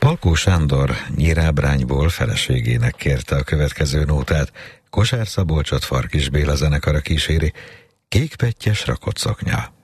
Valkó Sándor Nyírábrányból feleségének kérte a következő nótát. Kosár Szabolcsot Farkis Béla zenekara kíséri, Kékpettyes rakott szoknya.